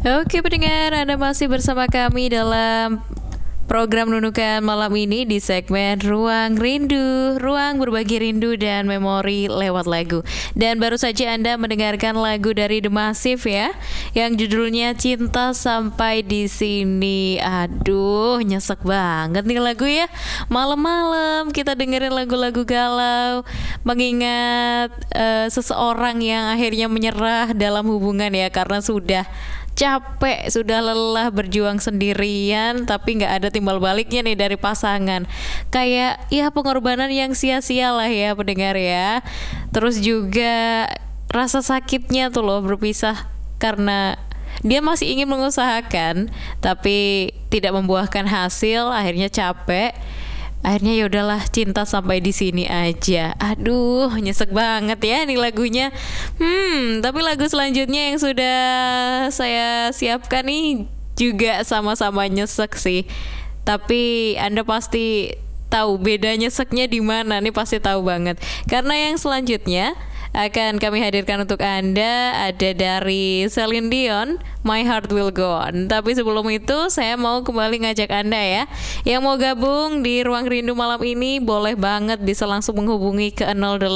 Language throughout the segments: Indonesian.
Oke pendengar, Anda masih bersama kami dalam program Nunukan malam ini di segmen Ruang Rindu, ruang berbagi rindu dan memori lewat lagu. Dan baru saja Anda mendengarkan lagu dari The Massive ya, yang judulnya Cinta Sampai di Sini. Aduh, nyesek banget nih lagu ya. Malam-malam kita dengerin lagu-lagu galau, mengingat seseorang yang akhirnya menyerah dalam hubungan ya, karena sudah capek, sudah lelah berjuang sendirian tapi nggak ada timbal baliknya nih dari pasangan. Kayak ya pengorbanan yang sia-sia lah ya pendengar ya. Terus juga rasa sakitnya tuh loh berpisah karena dia masih ingin mengusahakan tapi tidak membuahkan hasil, akhirnya capek. Akhirnya ya udahlah, cinta sampai di sini aja. Aduh, nyesek banget ya nih lagunya. Tapi lagu selanjutnya yang sudah saya siapkan nih juga sama-sama nyesek sih. Tapi Anda pasti tahu beda nyeseknya di mana nih, pasti tahu banget. Karena yang selanjutnya akan kami hadirkan untuk Anda ada dari Celine Dion, My Heart Will Go On. Tapi sebelum itu saya mau kembali ngajak Anda ya, yang mau gabung di Ruang Rindu malam ini boleh banget bisa langsung menghubungi ke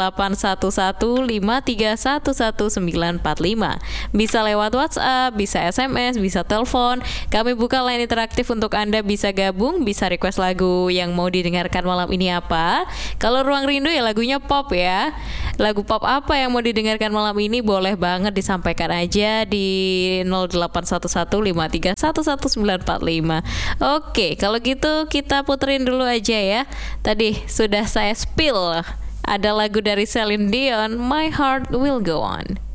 081153111945. Bisa lewat WhatsApp, bisa SMS, bisa telepon. Kami buka line interaktif untuk Anda bisa gabung, bisa request lagu yang mau didengarkan malam ini apa. Kalau Ruang Rindu ya lagunya pop ya. Lagu pop apa yang mau didengarkan malam ini boleh banget disampaikan aja di 081153111945. Oke, kalau gitu kita puterin dulu aja ya. Tadi sudah saya spill ada lagu dari Celine Dion, My Heart Will Go On.